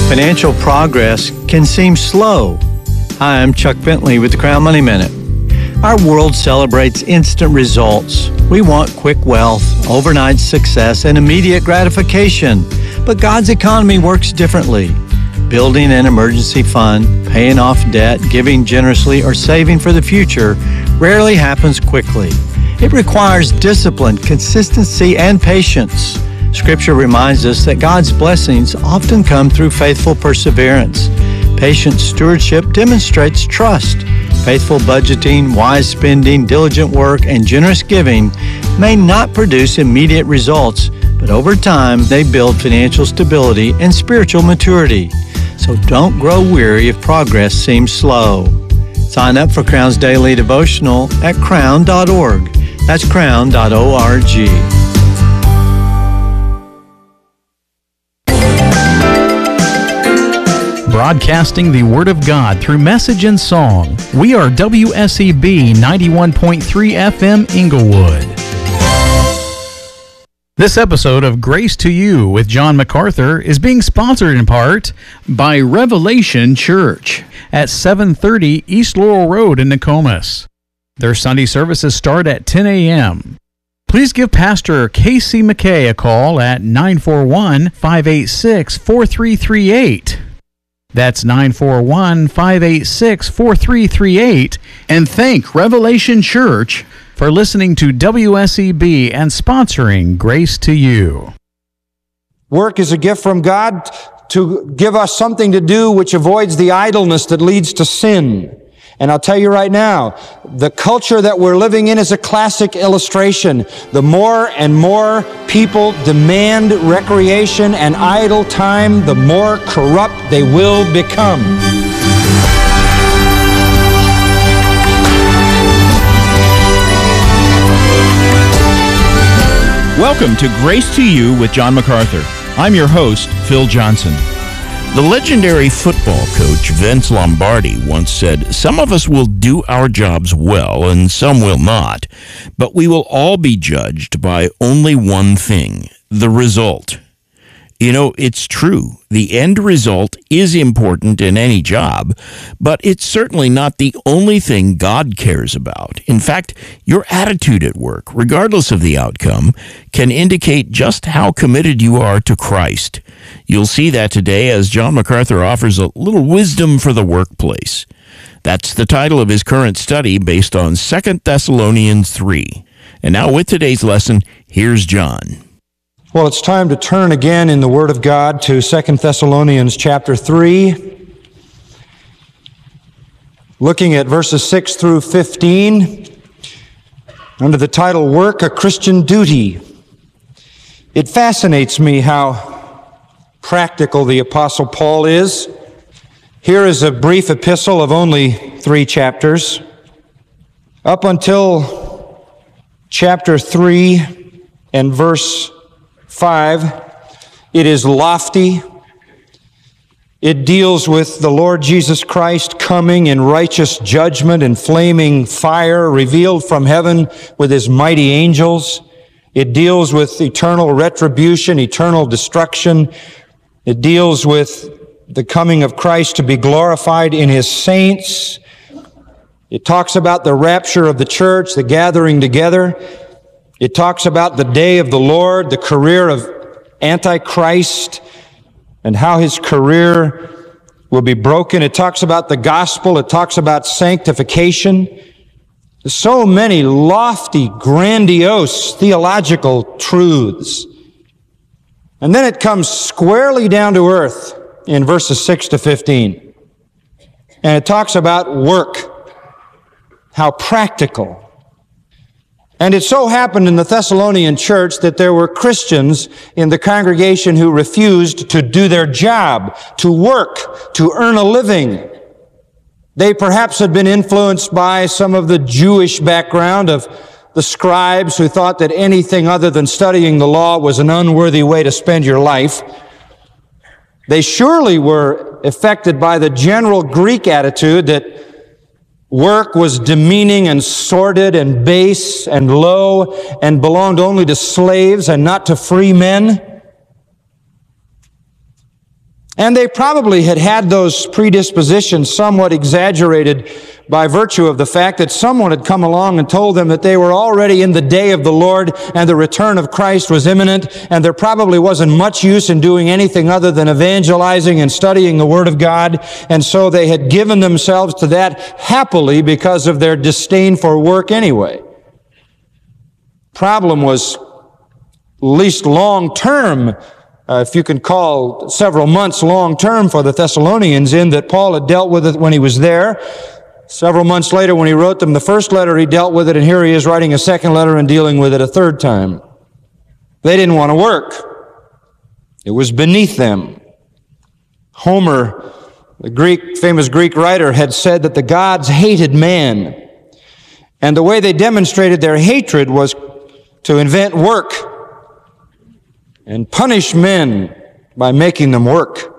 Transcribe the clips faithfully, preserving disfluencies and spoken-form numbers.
Financial progress can seem slow. Hi, I'm Chuck Bentley with the Crown Money Minute. Our world celebrates instant results. We want quick wealth, overnight success, and immediate gratification. But God's economy works differently. Building an emergency fund, paying off debt, giving generously, or saving for the future rarely happens quickly. It requires discipline, consistency, and patience. Scripture reminds us that God's blessings often come through faithful perseverance. Patient stewardship demonstrates trust. Faithful budgeting, wise spending, diligent work, and generous giving may not produce immediate results, but over time they build financial stability and spiritual maturity. So don't grow weary if progress seems slow. Sign up for Crown's Daily Devotional at crown dot org. That's crown dot org. Broadcasting the Word of God through message and song. We are W S E B ninety-one point three F M Inglewood. This episode of Grace to You with John MacArthur is being sponsored in part by Revelation Church at seven thirty East Laurel Road in Nokomis. Their Sunday services start at ten a.m. Please give Pastor Casey McKay a call at nine four one, five eight six, four three three eight. That's nine four one, five eight six, four three three eight. And thank Revelation Church for listening to W S E B and sponsoring Grace to You. Work is a gift from God to give us something to do which avoids the idleness that leads to sin. And I'll tell you right now, the culture that we're living in is a classic illustration. The more and more people demand recreation and idle time, the more corrupt they will become. Welcome to Grace to You with John MacArthur. I'm your host, Phil Johnson. The legendary football coach Vince Lombardi once said, "Some of us will do our jobs well and some will not, but we will all be judged by only one thing, the result." You know, it's true. The end result is important in any job, but it's certainly not the only thing God cares about. In fact, your attitude at work, regardless of the outcome, can indicate just how committed you are to Christ. You'll see that today as John MacArthur offers a little wisdom for the workplace. That's the title of his current study based on Second Thessalonians three. And now with today's lesson, here's John. Well, it's time to turn again in the Word of God to Second Thessalonians chapter three, looking at verses six through fifteen, under the title, Work, a Christian Duty. It fascinates me how practical the Apostle Paul is. Here is a brief epistle of only three chapters. Up until chapter three and verse five, it is lofty. It deals with the Lord Jesus Christ coming in righteous judgment and flaming fire revealed from heaven with his mighty angels. It deals with eternal retribution, eternal destruction. It deals with the coming of Christ to be glorified in his saints. It talks about the rapture of the church, the gathering together. It talks about the day of the Lord, the career of Antichrist, and how his career will be broken. It talks about the gospel. It talks about sanctification. So many lofty, grandiose theological truths. And then it comes squarely down to earth in verses six to fifteen. And it talks about work, how practical. And it so happened in the Thessalonian church that there were Christians in the congregation who refused to do their job, to work, to earn a living. They perhaps had been influenced by some of the Jewish background of the scribes who thought that anything other than studying the law was an unworthy way to spend your life. They surely were affected by the general Greek attitude that work was demeaning and sordid and base and low and belonged only to slaves and not to free men. And they probably had had those predispositions somewhat exaggerated by virtue of the fact that someone had come along and told them that they were already in the day of the Lord and the return of Christ was imminent, and there probably wasn't much use in doing anything other than evangelizing and studying the Word of God, and so they had given themselves to that happily because of their disdain for work anyway. Problem was, at least long-term, Uh, if you can call several months long-term for the Thessalonians, in that Paul had dealt with it when he was there. Several months later, when he wrote them the first letter, he dealt with it, and here he is writing a second letter and dealing with it a third time. They didn't want to work. It was beneath them. Homer, the Greek, famous Greek writer, had said that the gods hated man, and the way they demonstrated their hatred was to invent work and punish men by making them work.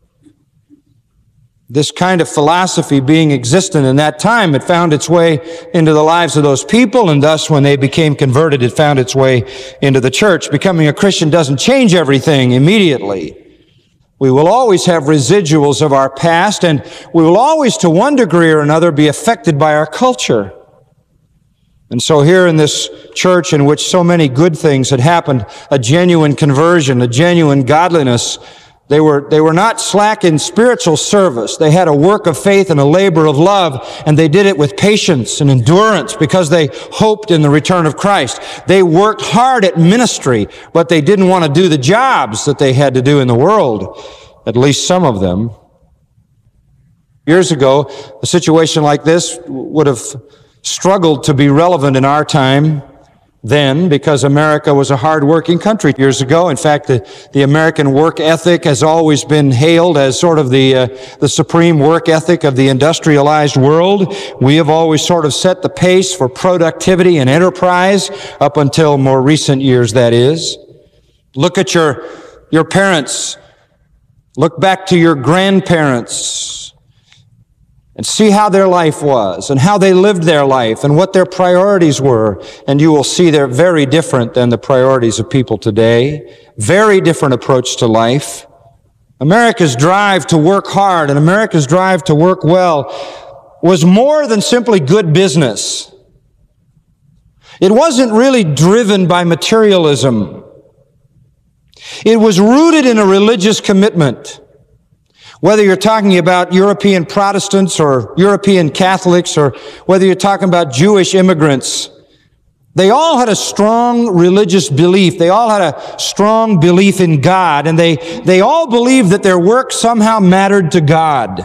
This kind of philosophy being existent in that time, it found its way into the lives of those people, and thus when they became converted, it found its way into the church. Becoming a Christian doesn't change everything immediately. We will always have residuals of our past, and we will always, to one degree or another, be affected by our culture. And so here in this church in which so many good things had happened, a genuine conversion, a genuine godliness, they were, they were not slack in spiritual service. They had a work of faith and a labor of love, and they did it with patience and endurance because they hoped in the return of Christ. They worked hard at ministry, but they didn't want to do the jobs that they had to do in the world, at least some of them. Years ago, a situation like this would have struggled to be relevant in our time then, because America was a hard-working country years ago. In fact, the, the American work ethic has always been hailed as sort of the, uh, the supreme work ethic of the industrialized world. We have always sort of set the pace for productivity and enterprise up until more recent years, that is. Look at your, your parents. Look back to your grandparents and see how their life was and how they lived their life and what their priorities were. And you will see they're very different than the priorities of people today. Very different approach to life. America's drive to work hard and America's drive to work well was more than simply good business. It wasn't really driven by materialism. It was rooted in a religious commitment. Whether you're talking about European Protestants or European Catholics, or whether you're talking about Jewish immigrants, they all had a strong religious belief. They all had a strong belief in God, and they, they all believed that their work somehow mattered to God.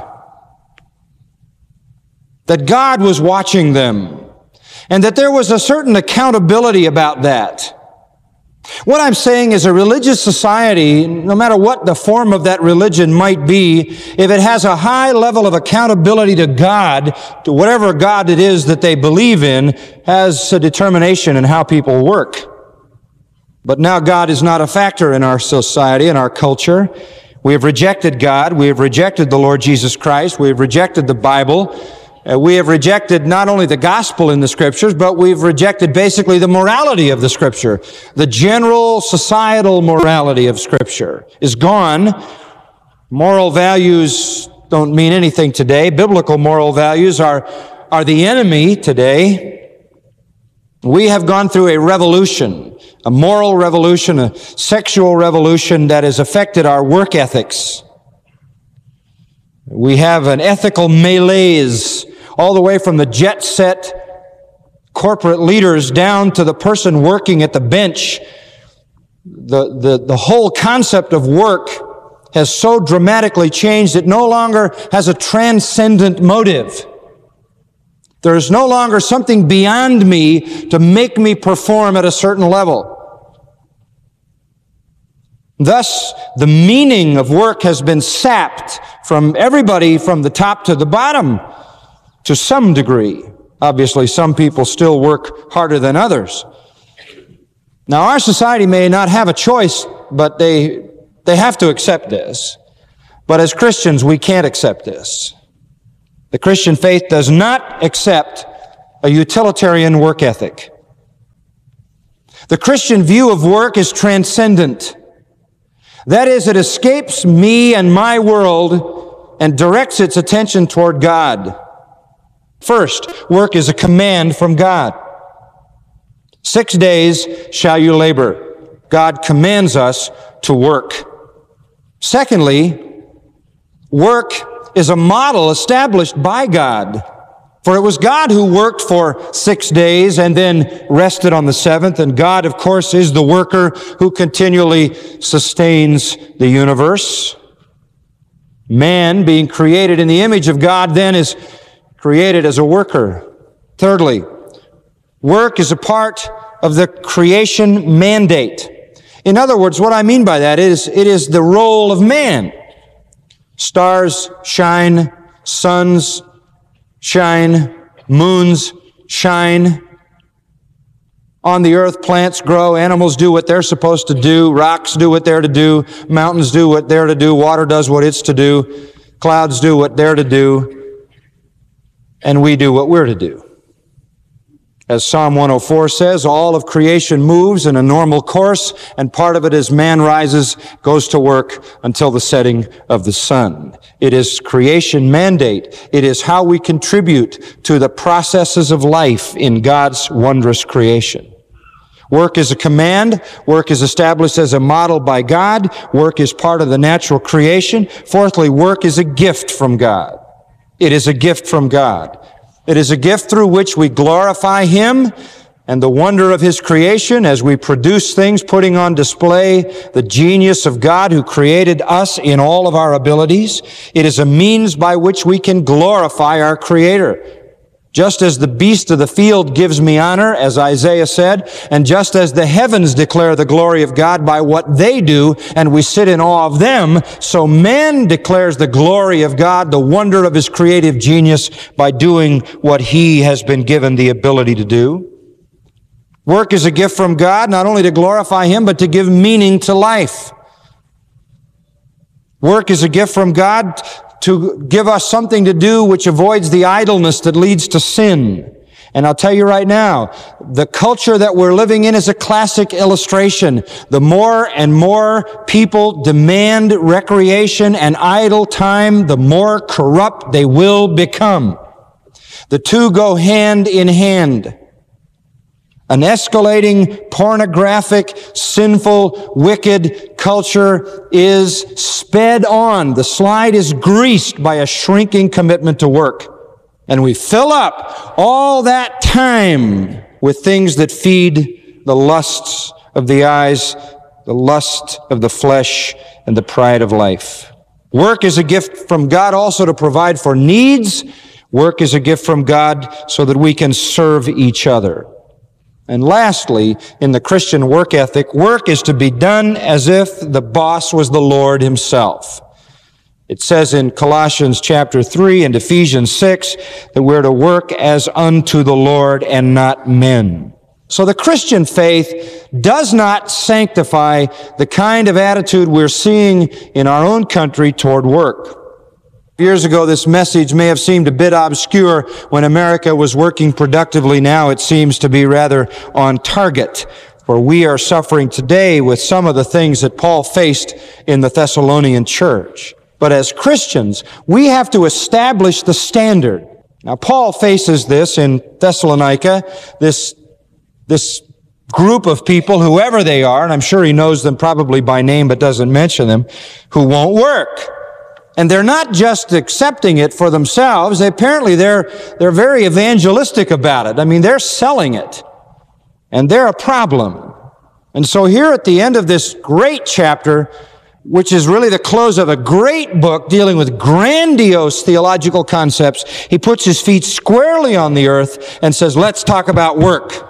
That God was watching them, and that there was a certain accountability about that. What I'm saying is a religious society, no matter what the form of that religion might be, if it has a high level of accountability to God, to whatever God it is that they believe in, has a determination in how people work. But now God is not a factor in our society, in our culture. We have rejected God. We have rejected the Lord Jesus Christ. We have rejected the Bible. Uh, we have rejected not only the gospel in the Scriptures, but we've rejected basically the morality of the Scripture. The general societal morality of Scripture is gone. Moral values don't mean anything today. Biblical moral values are, are the enemy today. We have gone through a revolution, a moral revolution, a sexual revolution that has affected our work ethics. We have an ethical malaise all the way from the jet-set corporate leaders down to the person working at the bench. The, the, the whole concept of work has so dramatically changed, it no longer has a transcendent motive. There is no longer something beyond me to make me perform at a certain level. Thus, the meaning of work has been sapped from everybody from the top to the bottom to some degree. Obviously, some people still work harder than others. Now, our society may not have a choice, but they, they have to accept this. But as Christians, we can't accept this. The Christian faith does not accept a utilitarian work ethic. The Christian view of work is transcendent. That is, it escapes me and my world and directs its attention toward God. First, work is a command from God. Six days shall you labor. God commands us to work. Secondly, work is a model established by God. For it was God who worked for six days and then rested on the seventh. And God, of course, is the worker who continually sustains the universe. Man, being created in the image of God, then is created as a worker. Thirdly, work is a part of the creation mandate. In other words, what I mean by that is it is the role of man. Stars shine, suns shine, moons shine. On the earth, plants grow, animals do what they're supposed to do, rocks do what they're to do, mountains do what they're to do, water does what it's to do, clouds do what they're to do, and we do what we're to do. As Psalm one oh four says, all of creation moves in a normal course, and part of it as man rises, goes to work until the setting of the sun. It is creation mandate. It is how we contribute to the processes of life in God's wondrous creation. Work is a command. Work is established as a model by God. Work is part of the natural creation. Fourthly, work is a gift from God. It is a gift from God. It is a gift through which we glorify Him and the wonder of His creation as we produce things, putting on display the genius of God who created us in all of our abilities. It is a means by which we can glorify our Creator. Just as the beast of the field gives me honor, as Isaiah said, and just as the heavens declare the glory of God by what they do, and we sit in awe of them, so man declares the glory of God, the wonder of His creative genius, by doing what He has been given the ability to do. Work is a gift from God, not only to glorify Him, but to give meaning to life. Work is a gift from God to give us something to do which avoids the idleness that leads to sin. And I'll tell you right now, the culture that we're living in is a classic illustration. The more and more people demand recreation and idle time, the more corrupt they will become. The two go hand in hand. An escalating, pornographic, sinful, wicked culture is sped on. The slide is greased by a shrinking commitment to work. And we fill up all that time with things that feed the lusts of the eyes, the lust of the flesh, and the pride of life. Work is a gift from God also to provide for needs. Work is a gift from God so that we can serve each other. And lastly, in the Christian work ethic, work is to be done as if the boss was the Lord Himself. It says in Colossians chapter three and Ephesians six that we're to work as unto the Lord and not men. So the Christian faith does not sanctify the kind of attitude we're seeing in our own country toward work. Years ago, this message may have seemed a bit obscure when America was working productively. Now it seems to be rather on target, for we are suffering today with some of the things that Paul faced in the Thessalonian church. But as Christians, we have to establish the standard. Now, Paul faces this in Thessalonica, this, this group of people, whoever they are, and I'm sure he knows them probably by name but doesn't mention them, who won't work. And they're not just accepting it for themselves. They, apparently, they're, they're very evangelistic about it. I mean, they're selling it. And they're a problem. And so here at the end of this great chapter, which is really the close of a great book dealing with grandiose theological concepts, he puts his feet squarely on the earth and says, let's talk about work.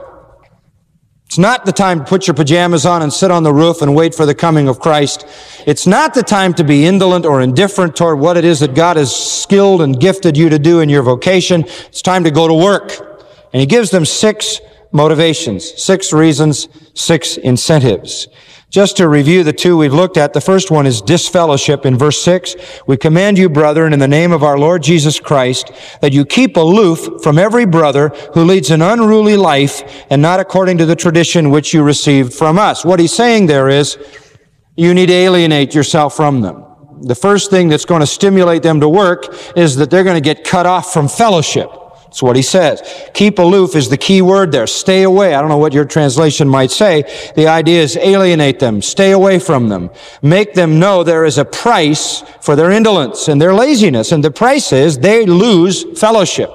It's not the time to put your pajamas on and sit on the roof and wait for the coming of Christ. It's not the time to be indolent or indifferent toward what it is that God has skilled and gifted you to do in your vocation. It's time to go to work. And he gives them six motivations, six reasons, six incentives. Just to review the two we've looked at, the first one is disfellowship in verse six. We command you, brethren, in the name of our Lord Jesus Christ, that you keep aloof from every brother who leads an unruly life and not according to the tradition which you received from us. What he's saying there is, you need to alienate yourself from them. The first thing that's going to stimulate them to work is that they're going to get cut off from fellowship. That's what he says. Keep aloof is the key word there. Stay away. I don't know what your translation might say. The idea is alienate them. Stay away from them. Make them know there is a price for their indolence and their laziness. And the price is they lose fellowship.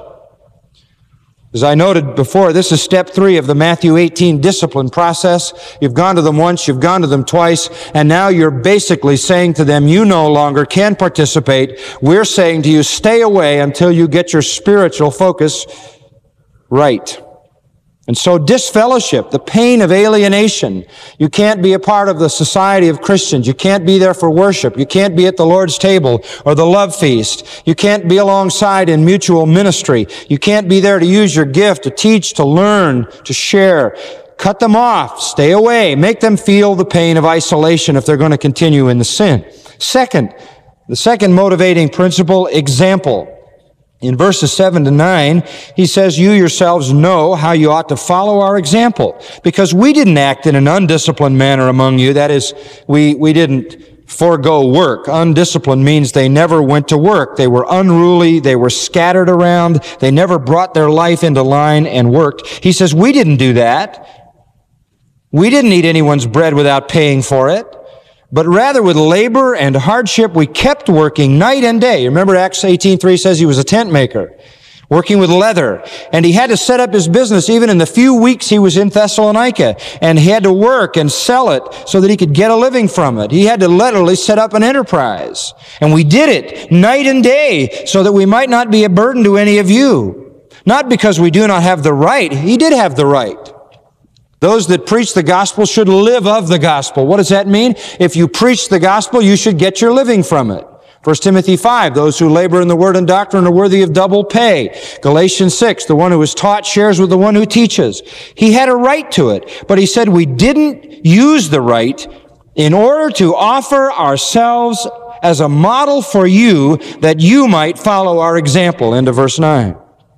As I noted before, this is step three of the Matthew eighteen discipline process. You've gone to them once, you've gone to them twice, and now you're basically saying to them, you no longer can participate. We're saying to you, stay away until you get your spiritual focus right. And so disfellowship, the pain of alienation. You can't be a part of the society of Christians. You can't be there for worship. You can't be at the Lord's table or the love feast. You can't be alongside in mutual ministry. You can't be there to use your gift, to teach, to learn, to share. Cut them off. Stay away. Make them feel the pain of isolation if they're going to continue in the sin. Second, the second motivating principle, example. In verses seven to nine, he says, you yourselves know how you ought to follow our example, because we didn't act in an undisciplined manner among you. That is, we, we didn't forego work. Undisciplined means they never went to work. They were unruly. They were scattered around. They never brought their life into line and worked. He says, we didn't do that. We didn't eat anyone's bread without paying for it. But rather with labor and hardship, we kept working night and day. Remember Acts eighteen three says he was a tent maker, working with leather. And he had to set up his business even in the few weeks he was in Thessalonica. And he had to work and sell it so that he could get a living from it. He had to literally set up an enterprise. And we did it night and day so that we might not be a burden to any of you. Not because we do not have the right. He did have the right. Those that preach the gospel should live of the gospel. What does that mean? If you preach the gospel, you should get your living from it. First Timothy five, those who labor in the word and doctrine are worthy of double pay. Galatians six, the one who is taught shares with the one who teaches. He had a right to it, but he said we didn't use the right in order to offer ourselves as a model for you that you might follow our example. Into verse nine.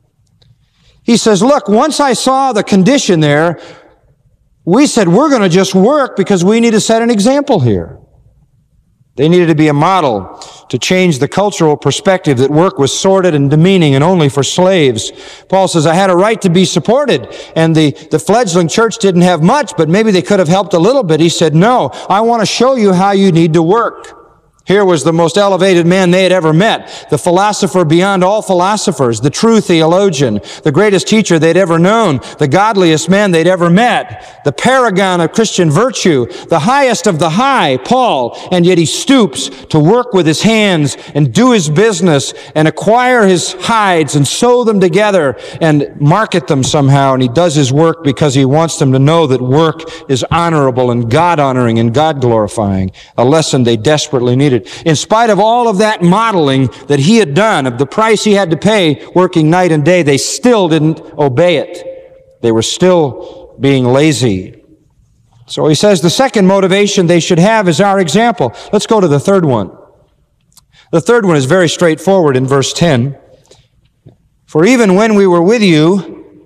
He says, look, once I saw the condition there, we said, we're going to just work because we need to set an example here. They needed to be a model to change the cultural perspective that work was sordid and demeaning and only for slaves. Paul says, I had a right to be supported, and the, the fledgling church didn't have much, but maybe they could have helped a little bit. He said, no, I want to show you how you need to work. Here was the most elevated man they had ever met, the philosopher beyond all philosophers, the true theologian, the greatest teacher they'd ever known, the godliest man they'd ever met, the paragon of Christian virtue, the highest of the high, Paul, and yet he stoops to work with his hands and do his business and acquire his hides and sew them together and market them somehow, and he does his work because he wants them to know that work is honorable and God-honoring and God-glorifying, a lesson they desperately needed. In spite of all of that modeling that he had done, of the price he had to pay working night and day, they still didn't obey it. They were still being lazy. So he says the second motivation they should have is our example. Let's go to the third one. The third one is very straightforward in verse ten. For even when we were with you,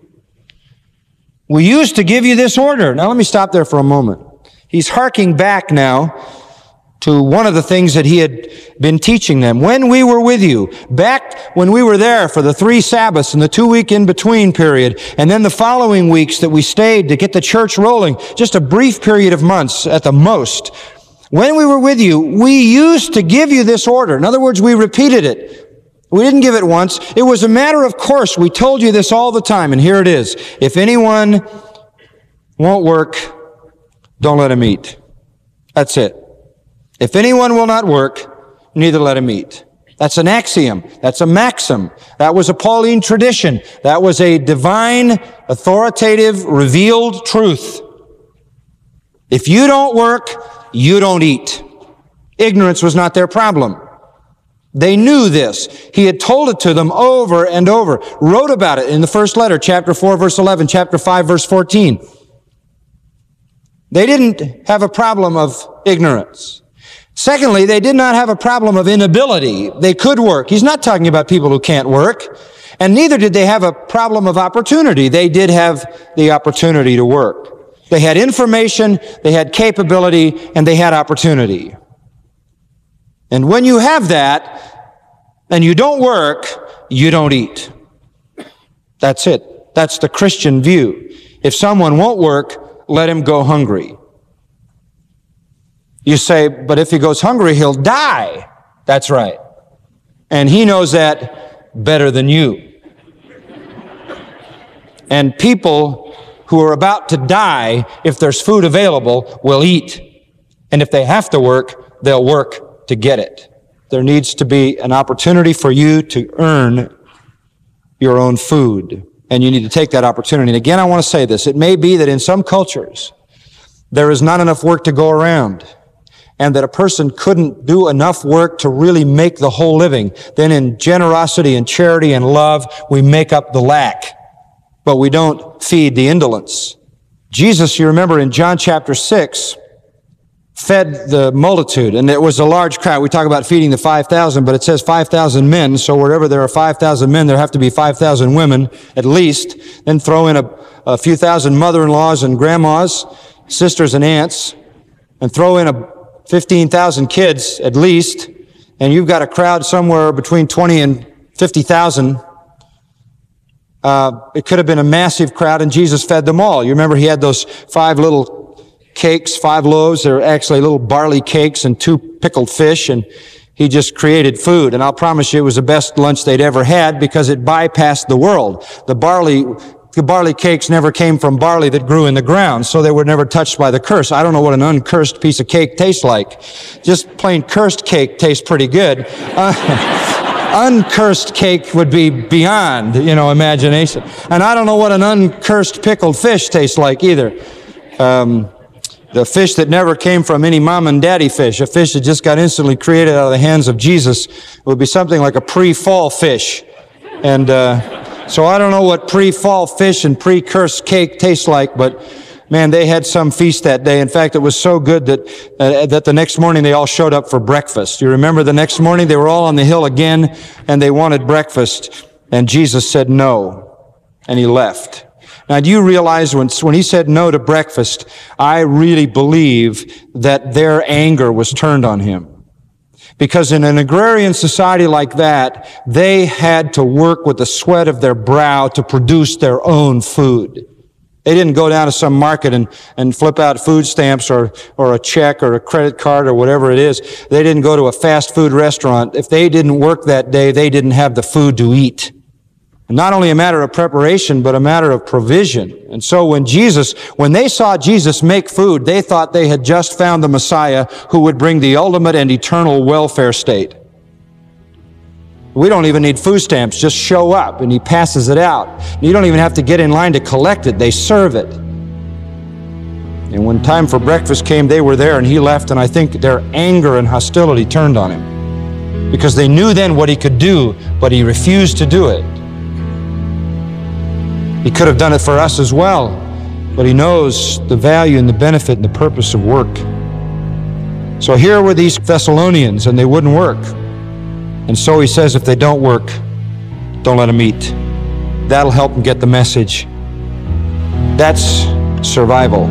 we used to give you this order. Now let me stop there for a moment. He's harking back now to one of the things that he had been teaching them. When we were with you, back when we were there for the three Sabbaths and the two-week in-between period, and then the following weeks that we stayed to get the church rolling, just a brief period of months at the most. When we were with you, we used to give you this order. In other words, we repeated it. We didn't give it once. It was a matter of course. We told you this all the time, and here it is. If anyone won't work, don't let him eat. That's it. If anyone will not work, neither let him eat. That's an axiom. That's a maxim. That was a Pauline tradition. That was a divine, authoritative, revealed truth. If you don't work, you don't eat. Ignorance was not their problem. They knew this. He had told it to them over and over. Wrote about it in the first letter, chapter four, verse eleven, chapter five, verse fourteen. They didn't have a problem of ignorance. Secondly, they did not have a problem of inability. They could work. He's not talking about people who can't work. And neither did they have a problem of opportunity. They did have the opportunity to work. They had information, they had capability, and they had opportunity. And when you have that, and you don't work, you don't eat. That's it. That's the Christian view. If someone won't work, let him go hungry. You say, but if he goes hungry, he'll die. That's right. And he knows that better than you. And people who are about to die, if there's food available, will eat. And if they have to work, they'll work to get it. There needs to be an opportunity for you to earn your own food. And you need to take that opportunity. And again, I want to say this. It may be that in some cultures, there is not enough work to go around, and that a person couldn't do enough work to really make the whole living. Then in generosity and charity and love, we make up the lack, but we don't feed the indolence. Jesus, you remember in John chapter six, fed the multitude, and it was a large crowd. We talk about feeding the five thousand, but it says five thousand men, so wherever there are five thousand men, there have to be five thousand women, at least. Then throw in a, a few thousand mother-in-laws and grandmas, sisters and aunts, and throw in a fifteen thousand kids, at least, and you've got a crowd somewhere between twenty and fifty thousand. Uh, it could have been a massive crowd, and Jesus fed them all. You remember he had those five little cakes, five loaves. They're actually little barley cakes and two pickled fish, and he just created food. And I'll promise you it was the best lunch they'd ever had because it bypassed the world. The barley The barley cakes never came from barley that grew in the ground, so they were never touched by the curse. I don't know what an uncursed piece of cake tastes like. Just plain cursed cake tastes pretty good. Uh, uncursed cake would be beyond, you know, imagination. And I don't know what an uncursed pickled fish tastes like either. Um, the fish that never came from any mom and daddy fish, a fish that just got instantly created out of the hands of Jesus, would be something like a pre-fall fish. And uh, so I don't know what pre-fall fish and pre-cursed cake tastes like, but man, they had some feast that day. In fact, it was so good that uh, that the next morning they all showed up for breakfast. You remember the next morning they were all on the hill again, and they wanted breakfast, and Jesus said no, and he left. Now, do you realize when, when he said no to breakfast, I really believe that their anger was turned on him. Because in an agrarian society like that, they had to work with the sweat of their brow to produce their own food. They didn't go down to some market and, and flip out food stamps or, or a check or a credit card or whatever it is. They didn't go to a fast food restaurant. If they didn't work that day, they didn't have the food to eat. And not only a matter of preparation, but a matter of provision. And so when Jesus, when they saw Jesus make food, they thought they had just found the Messiah who would bring the ultimate and eternal welfare state. We don't even need food stamps. Just show up and he passes it out. You don't even have to get in line to collect it. They serve it. And when time for breakfast came, they were there and he left, and I think their anger and hostility turned on him. Because they knew then what he could do, but he refused to do it. He could have done it for us as well, but he knows the value and the benefit and the purpose of work. So here were these Thessalonians, and they wouldn't work. And so he says, if they don't work, don't let them eat. That'll help them get the message. That's survival.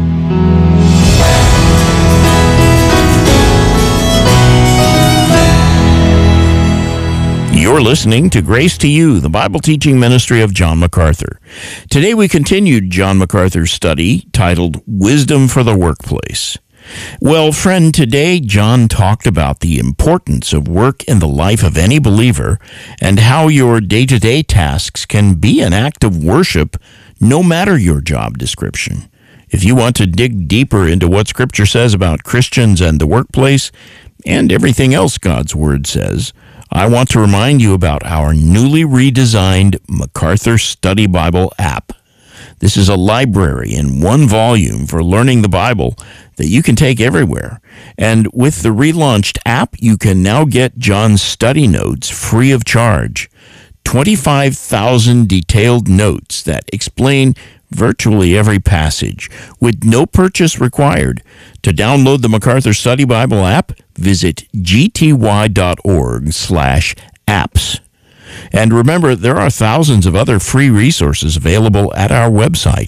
You're listening to Grace to You, the Bible teaching ministry of John MacArthur. Today we continued John MacArthur's study titled Wisdom for the Workplace. Well, friend, today John talked about the importance of work in the life of any believer and how your day-to-day tasks can be an act of worship no matter your job description. If you want to dig deeper into what Scripture says about Christians and the workplace and everything else God's Word says, I want to remind you about our newly redesigned MacArthur Study Bible app. This is a library in one volume for learning the Bible that you can take everywhere. And with the relaunched app, you can now get John's study notes free of charge. twenty-five thousand detailed notes that explain virtually every passage with no purchase required. To download the MacArthur Study Bible app, visit gty.org slash apps. And remember, there are thousands of other free resources available at our website.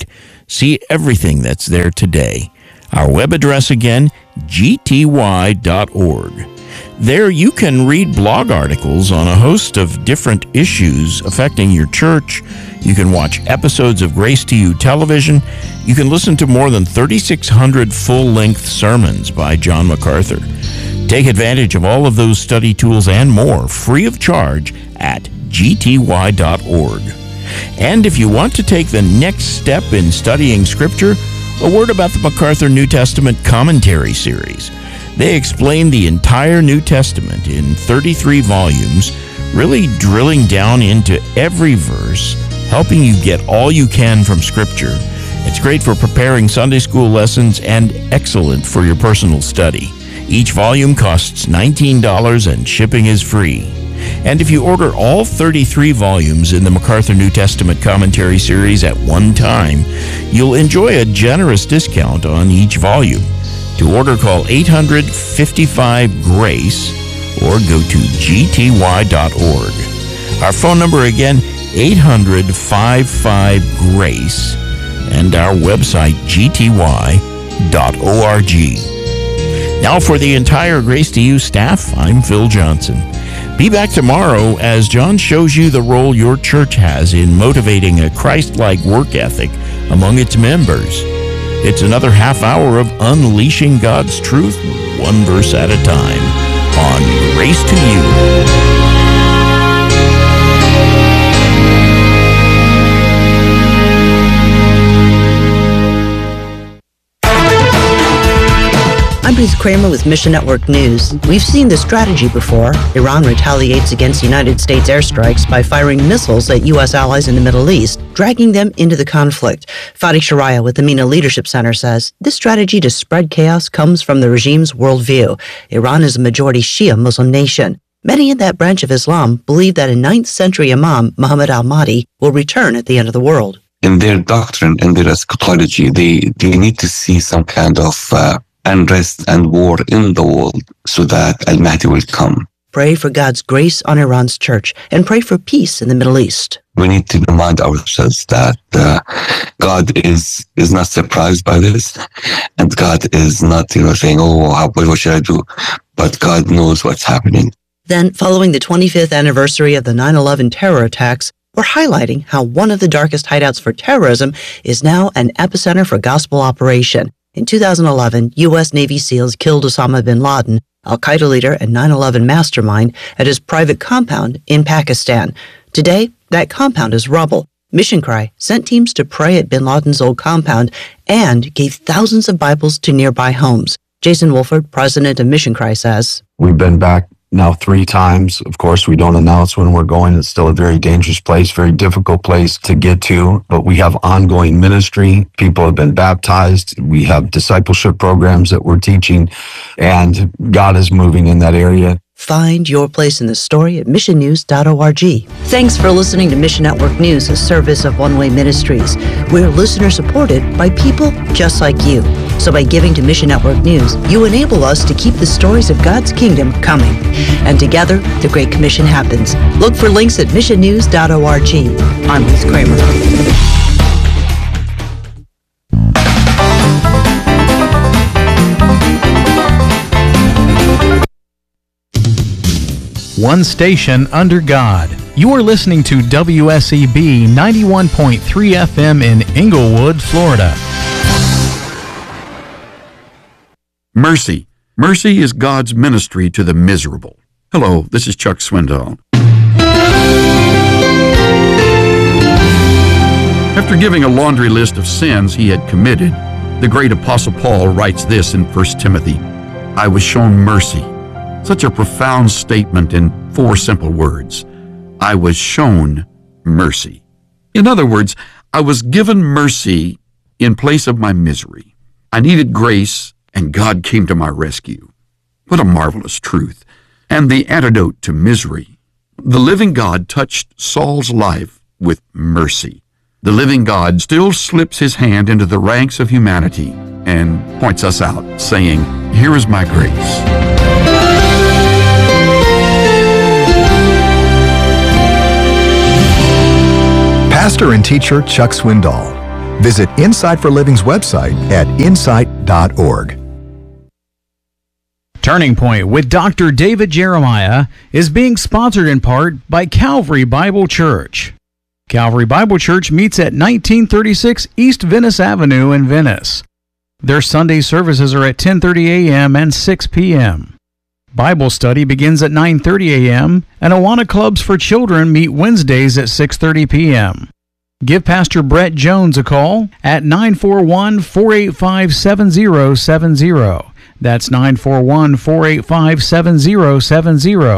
See everything that's there today. Our web address again, g t y dot org. There you can read blog articles on a host of different issues affecting your church. You can watch episodes of Grace to You television. You can listen to more than thirty-six hundred full-length sermons by John MacArthur. Take advantage of all of those study tools and more free of charge at g t y dot org. And if you want to take the next step in studying Scripture, a word about the MacArthur New Testament Commentary Series. They explain the entire New Testament in thirty-three volumes, really drilling down into every verse, helping you get all you can from Scripture. It's great for preparing Sunday school lessons and excellent for your personal study. Each volume costs nineteen dollars and shipping is free. And if you order all thirty-three volumes in the MacArthur New Testament Commentary Series at one time, you'll enjoy a generous discount on each volume. To order, call eight hundred, fifty-five, GRACE or go to g t y dot org. Our phone number again, eight hundred, fifty-five, GRACE, and our website, g t y dot org. Now for the entire Grace to You staff, I'm Phil Johnson. Be back tomorrow as John shows you the role your church has in motivating a Christ-like work ethic among its members. It's another half hour of unleashing God's truth, one verse at a time, on Grace to You. I'm Bruce Kramer with Mission Network News. We've seen this strategy before. Iran retaliates against United States airstrikes by firing missiles at U S allies in the Middle East, dragging them into the conflict. Fadi Sharaya with the MENA Leadership Center says this strategy to spread chaos comes from the regime's worldview. Iran is a majority Shia Muslim nation. Many in that branch of Islam believe that a ninth century Imam, Muhammad al-Mahdi, will return at the end of the world. In their doctrine, in their eschatology, they, they need to see some kind of uh, unrest and war in the world so that Al-Mahdi will come. Pray for God's grace on Iran's church and pray for peace in the Middle East. We need to remind ourselves that uh, God is is not surprised by this, and God is not, you know, saying, "Oh, how, what should I do?" But God knows what's happening. Then, following the twenty-fifth anniversary of the nine eleven terror attacks, we're highlighting how one of the darkest hideouts for terrorism is now an epicenter for gospel operation. In two thousand eleven, U S Navy SEALs killed Osama bin Laden, Al-Qaeda leader and nine eleven mastermind, at his private compound in Pakistan. Today, that compound is rubble. Mission Cry sent teams to pray at bin Laden's old compound and gave thousands of Bibles to nearby homes. Jason Wolford, president of Mission Cry, says, "We've been back now three times. Of course, we don't announce when we're going. It's still a very dangerous place, very difficult place to get to, but we have ongoing ministry. People have been baptized. We have discipleship programs that we're teaching, and God is moving in that area." Find your place in the story at mission news dot org. Thanks for listening to Mission Network News, a service of One Way Ministries. We're listener-supported by people just like you. So by giving to Mission Network News, you enable us to keep the stories of God's kingdom coming. And together, the Great Commission happens. Look for links at mission news dot org. I'm Ruth Kramer. One station under God. You are listening to W S E B ninety-one point three F M in Inglewood, Florida. Mercy. Mercy is God's ministry to the miserable. Hello, this is Chuck Swindoll. After giving a laundry list of sins he had committed, the great Apostle Paul writes this in First Timothy, "I was shown mercy." Such a profound statement in four simple words. I was shown mercy. In other words, I was given mercy in place of my misery. I needed grace, and God came to my rescue. What a marvelous truth. And the antidote to misery. The living God touched Saul's life with mercy. The living God still slips his hand into the ranks of humanity and points us out, saying, "Here is my grace." Pastor and teacher Chuck Swindoll. Visit Insight for Living's website at insight dot org. Turning Point with Doctor David Jeremiah is being sponsored in part by Calvary Bible Church. Calvary Bible Church meets at nineteen thirty-six East Venice Avenue in Venice. Their Sunday services are at ten thirty a.m. and six p.m. Bible study begins at nine thirty a.m. and Awana Clubs for Children meet Wednesdays at six thirty p.m. Give Pastor Brett Jones a call at nine four one, four eight five, seven zero seven zero. That's nine four one, four eight five, seven zero seven zero.